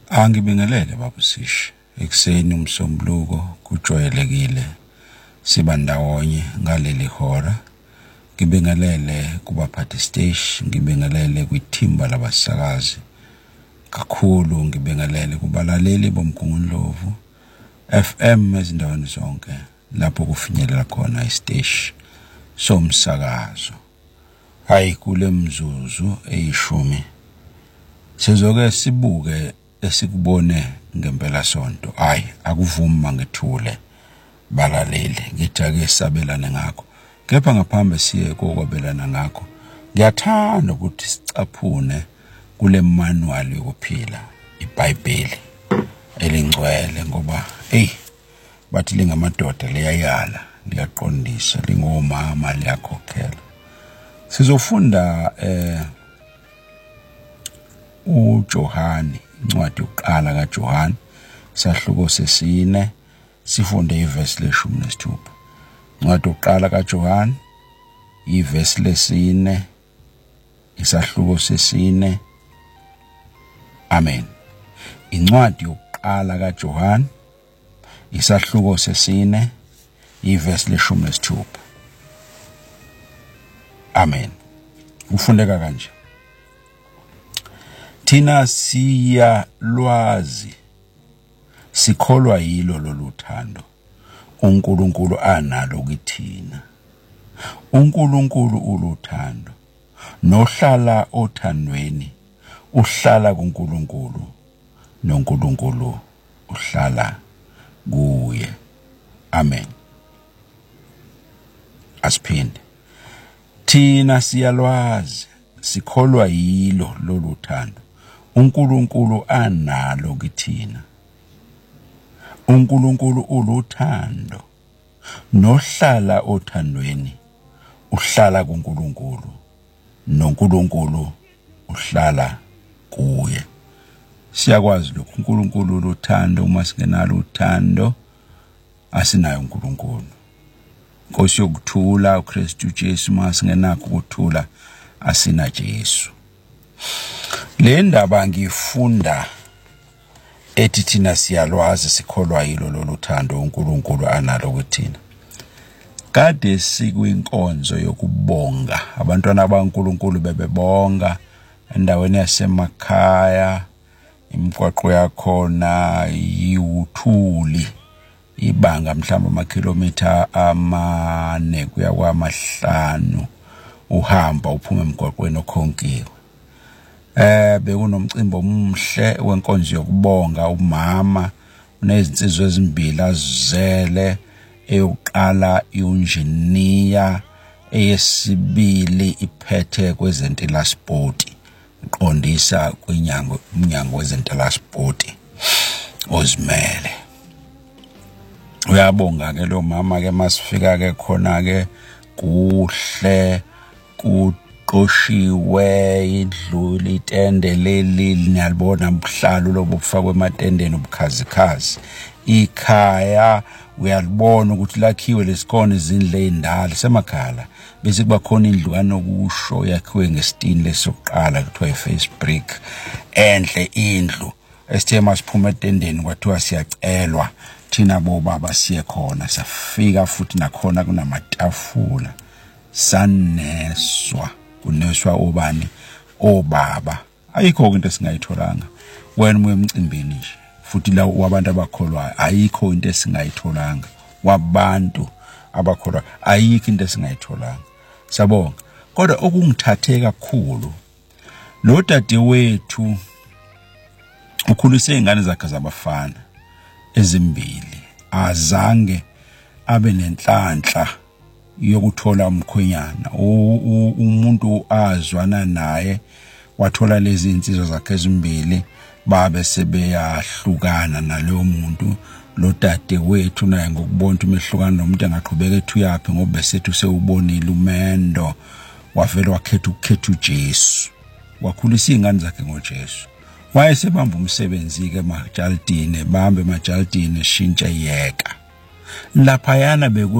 Angibingelele babusishi ekseni umsombuluko kujwayelekile siba ndawonye ngaleli hora. Ngibingelele kubaphathi stage, ngibingelele kwithimba labasakazi kakhulu, ngibingelele kubalaleli bomgungundlovu FM ezindaweni zonke lapho kufinyelela khona istage somsakazo. Hayi kule mzuzu eyishumi sizoke sibuke esikubone ngempela sonto. Hayi akuvumi mangethule balaleli, ngithake sabelane ngakho. Kepha ngaphambi siye kokwabelana ngakho, ngiyathanda ukuthi sicaphune kule manual yokuphila, iBhayibheli elingcwele, ngoba bathi lingamadoda liyayala, liyaqondisa, lingomama liyakhokhela. Sizofunda uJohane, incwadi yokuqala kaJohane, isahluko sesine, sifunde ivesi le-16. Incwadi yokuqala kaJohane, ivesi lesine, isahluko sesine. Amen. Incwadi yokuqala kaJohane, isahluko sesine, ivesi le-16. Amen. Ufundeka kanje: thina siyalwazi, sikholwa yilo loluthando uNkulunkulu analo kithina. uNkulunkulu uluthando, nohlala othandweni uhlala kuNkulunkulu, noNkulunkulu uhlala kuye. Amen. Asiphinde: thina siyalwazi, sikholwa yilo loluthando uNkulunkulu analo kithina. uNkulunkulu uluthando, nohlala othandweni uhlala kuNkulunkulu, noNkulunkulu uhlala kuye. Siyakwazi lokho, uNkulunkulu uluthando. Uma singenalo uthando asinayo uNkulunkulu. Nkosi yokuthula uKristu Jesu, uma singenakho ukuthula asina Jesu. Le ndaba ngifunda ethi thina siyalwazi, sikholwa yilo loluthando uNkulunkulu analo kuthina. Kade sikwinkonzo yokubonga, abantwana baNkulunkulu bebebonga endaweni yasemakhaya, imigwaqo yakhona yiwuthuli, ibanga mhlawumbe amakhilomitha 4 kuya kwama5 uhamba uphuma emgwaqweni okhonkiwe. Bekunomcimbi omhle wenkonzo yokubonga. Umama unezinsizwa ezimbili azizele, eyokuqala iunjiniya, eyesibili iphethe kwezentelasport, iqondisa umnyango wezentelasport ozimele. Uyabonga ke lo mama ke, masifika ke khona ke kuhle, kuqoshiwe, idluli itende leli niyalibona ubuhlalu lobo bufakwe ematendeni ubukhazikhazi. Ikhaya uyalibona ukuthi lakhiwe lesikole izindlu ezindala semakhala, bese kuba khona indlu kanokusho yakhiwe ngesitini lesokuqala kuthiwa iface brick, enhle indlu. Esithe masiphuma etendeni kwathiwa siyacelwa thina bobaba siye khona, safika futhi nakhona kunamatafula, saneswa, kuneswa obani? Obaba. Ayikho into esingayitholanga wena uye emcimbini nje, futhi la wabantu abakholwayo ayikho into esingayitholanga, wabantu abakholwayo ayikho into esingayitholanga. Sabonga. Kodwa okungithathe kakhulu, lo dadewethu ukhulise izingane zakhe zabafana ezimbili, azange abe nenhlanhla yokuthola umkhwenyana. Umuntu azwana naye wathola lezi insizwa zakhe ezimbili, babe sebeyahlukana nalowo muntu. Lo dadewethu naye ngokubona umehlukana nomuntu engaqhubeka ethu yaphi, ngoba besethu sewubonile umendo, wavela wakhetha uJesu, wakhulisa izingane zakhe ngoJesu. Wayesebamba umsebenzi ke emajalidini, bambe emajalidini, shintsha iyeka lapha yana